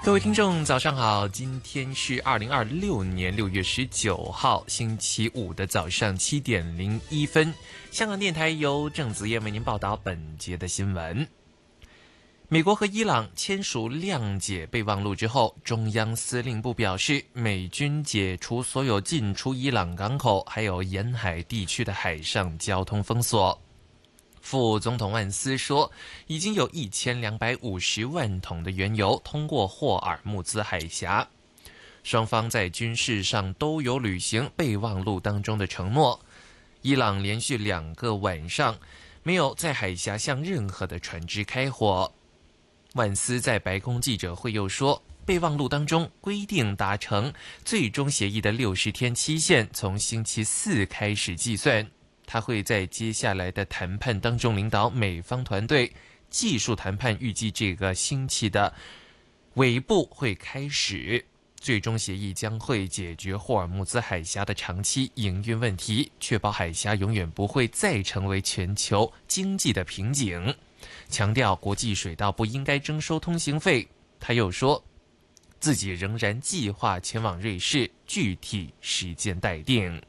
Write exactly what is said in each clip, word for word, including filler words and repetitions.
各位听众早上好，今天是二零二六年六月十九号星期五的早上七点零一分，香港电台由郑子燕为您报道本节的新闻。美国和伊朗签署谅解备忘录之后，中央司令部表示，美军解除所有进出伊朗港口还有沿海地区的海上交通封锁。副总统万斯说，已经有一千两百五十万桶的原油通过霍尔木兹海峡。双方在军事上都有履行备忘录当中的承诺。伊朗连续两个晚上没有在海峡向任何的船只开火。万斯在白宫记者会又说，备忘录当中规定达成最终协议的六十天期限从星期四开始计算。他会在接下来的谈判当中领导美方团队，技术谈判预计这个星期的尾部会开始，最终协议将会解决霍尔木兹海峡的长期营运问题，确保海峡永远不会再成为全球经济的瓶颈，强调国际水道不应该征收通行费。他又说，自己仍然计划前往瑞士，具体时间待定。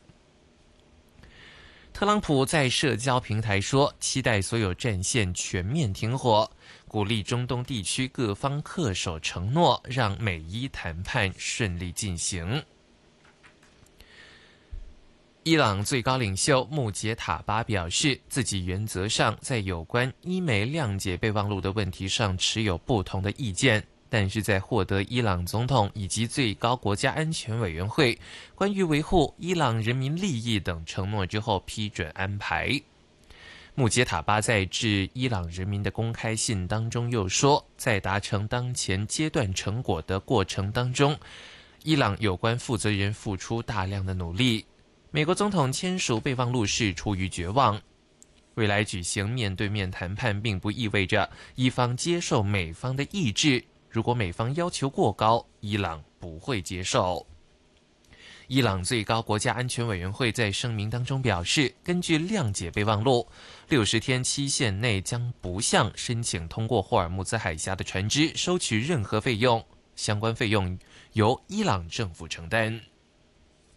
特朗普在社交平台说，期待所有战线全面停火，鼓励中东地区各方恪守承诺，让美伊谈判顺利进行。伊朗最高领袖穆杰塔巴表示，自己原则上在有关伊美谅解备忘录的问题上持有不同的意见，但是在获得伊朗总统以及最高国家安全委员会关于维护伊朗人民利益等承诺之后批准安排。穆杰塔巴在致伊朗人民的公开信当中又说，在达成当前阶段成果的过程当中，伊朗有关负责人付出大量的努力。美国总统签署备忘录是出于绝望。未来举行面对面谈判并不意味着伊方接受美方的意志，如果美方要求过高，伊朗不会接受。伊朗最高国家安全委员会在声明当中表示，根据谅解备忘录，六十天期限内将不向申请通过霍尔木兹海峡的船只收取任何费用，相关费用由伊朗政府承担。